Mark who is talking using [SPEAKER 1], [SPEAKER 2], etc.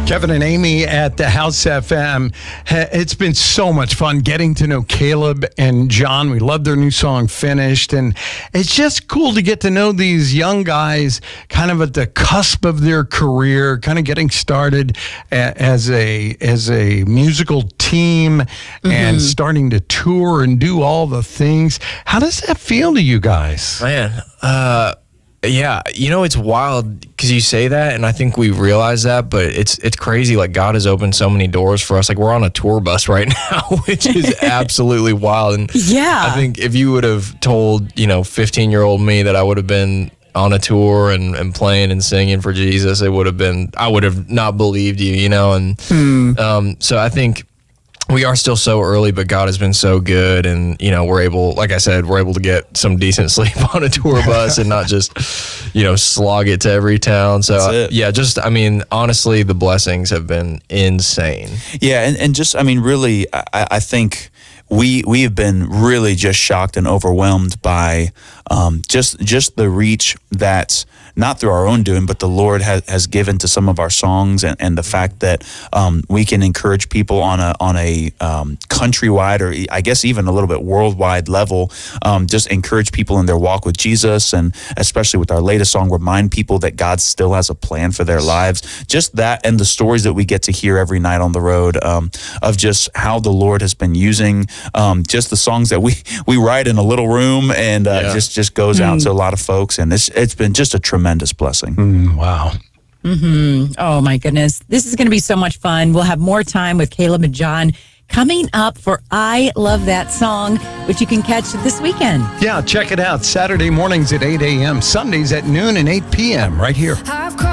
[SPEAKER 1] Kevin and Amy at the House FM. It's been so much fun getting to know Caleb and John. We love their new song, Finished. And it's just cool to get to know these young guys kind of at the cusp of their career, kind of getting started as a musical team and starting to tour and do all the things. How does that feel to you guys?
[SPEAKER 2] Man, yeah, it's wild because you say that, and I think we realize that, but it's crazy. Like, God has opened so many doors for us. Like, we're on a tour bus right now, which is absolutely wild. And
[SPEAKER 3] yeah,
[SPEAKER 2] I think if you would have told 15-year-old me that I would have been on a tour and playing and singing for Jesus, I would have not believed you, And so I think we are still so early, but God has been so good, and we're able to get some decent sleep on a tour bus and not just slog it to every town. So yeah, honestly, the blessings have been insane.
[SPEAKER 4] Yeah, and just really, I think we have been really just shocked and overwhelmed by just the reach that, not through our own doing, but the Lord has given to some of our songs, and the fact that we can encourage people on a countrywide, or I guess even a little bit worldwide level, just encourage people in their walk with Jesus, and especially with our latest song, remind people that God still has a plan for their lives. Just that, and the stories that we get to hear every night on the road of just how the Lord has been using just the songs that we write in a little room, and just goes out to a lot of folks, and it's been just a tremendous blessing.
[SPEAKER 1] Wow.
[SPEAKER 3] Oh my goodness, this is going to be so much fun. We'll have more time with Caleb and John coming up for I Love That Song, which you can catch this weekend.
[SPEAKER 1] Yeah, check it out. Saturday mornings at 8 a.m., Sundays at noon and 8 p.m. right here.